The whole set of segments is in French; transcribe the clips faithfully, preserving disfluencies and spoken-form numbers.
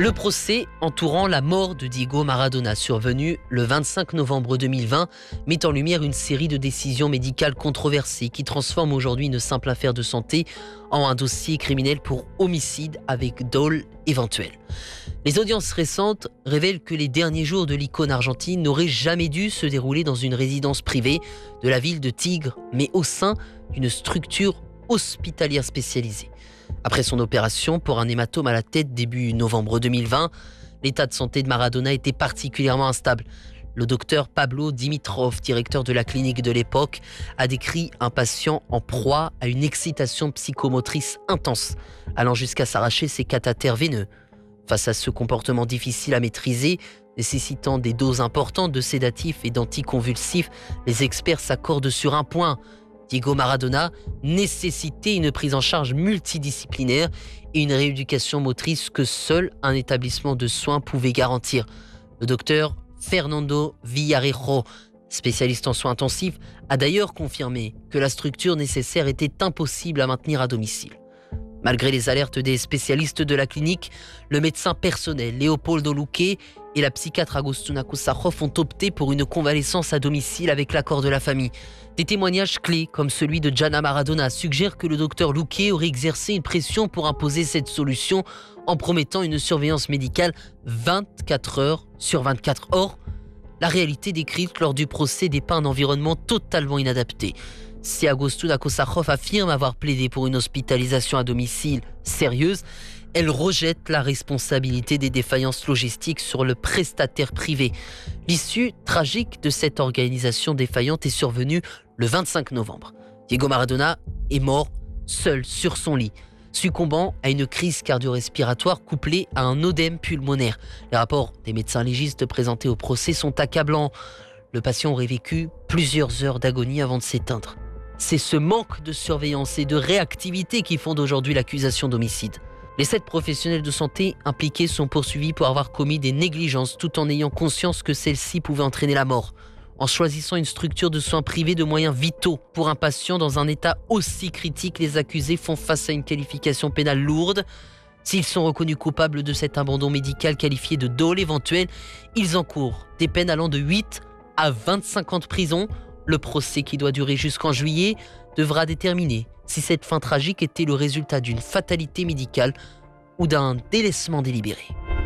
Le procès entourant la mort de Diego Maradona, survenu le vingt-cinq novembre deux mille vingt, met en lumière une série de décisions médicales controversées qui transforment aujourd'hui une simple affaire de santé en un dossier criminel pour homicide avec dol éventuel. Les audiences récentes révèlent que les derniers jours de l'icône argentine n'auraient jamais dû se dérouler dans une résidence privée de la ville de Tigre, mais au sein d'une structure hospitalière spécialisée. Après son opération pour un hématome à la tête début novembre deux mille vingt, l'état de santé de Maradona était particulièrement instable. Le docteur Pablo Dimitrov, directeur de la clinique de l'époque, a décrit un patient en proie à une excitation psychomotrice intense, allant jusqu'à s'arracher ses cathéters veineux. Face à ce comportement difficile à maîtriser, nécessitant des doses importantes de sédatifs et d'anticonvulsifs, les experts s'accordent sur un point. Diego Maradona nécessitait une prise en charge multidisciplinaire et une rééducation motrice que seul un établissement de soins pouvait garantir. Le docteur Fernando Villarejo, spécialiste en soins intensifs, a d'ailleurs confirmé que la structure nécessaire était impossible à maintenir à domicile. Malgré les alertes des spécialistes de la clinique, le médecin personnel Leopoldo Luque et la psychiatre Agostina Kusarov ont opté pour une convalescence à domicile avec l'accord de la famille. Des témoignages clés, comme celui de Gianna Maradona, suggèrent que le docteur Luque aurait exercé une pression pour imposer cette solution en promettant une surveillance médicale vingt-quatre heures sur vingt-quatre. Or, la réalité décrite lors du procès dépeint un environnement totalement inadapté. Si Agostina Kusarov affirme avoir plaidé pour une hospitalisation à domicile sérieuse, elle rejette la responsabilité des défaillances logistiques sur le prestataire privé. L'issue tragique de cette organisation défaillante est survenue le vingt-cinq novembre. Diego Maradona est mort seul sur son lit, succombant à une crise cardio-respiratoire couplée à un œdème pulmonaire. Les rapports des médecins légistes présentés au procès sont accablants. Le patient aurait vécu plusieurs heures d'agonie avant de s'éteindre. C'est ce manque de surveillance et de réactivité qui fonde aujourd'hui l'accusation d'homicide. Les sept professionnels de santé impliqués sont poursuivis pour avoir commis des négligences tout en ayant conscience que celles-ci pouvaient entraîner la mort. En choisissant une structure de soins privés de moyens vitaux pour un patient dans un état aussi critique, les accusés font face à une qualification pénale lourde. S'ils sont reconnus coupables de cet abandon médical qualifié de dol éventuel, ils encourent des peines allant de huit à vingt-cinq ans de prison. Le procès, qui doit durer jusqu'en juillet, devra déterminer si cette fin tragique était le résultat d'une fatalité médicale ou d'un délaissement délibéré.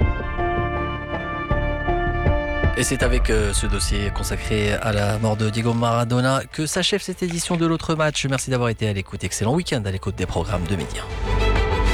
Et c'est avec euh, ce dossier consacré à la mort de Diego Maradona que s'achève cette édition de l'autre match. Merci d'avoir été à l'écoute. Excellent week-end à l'écoute des programmes de Média.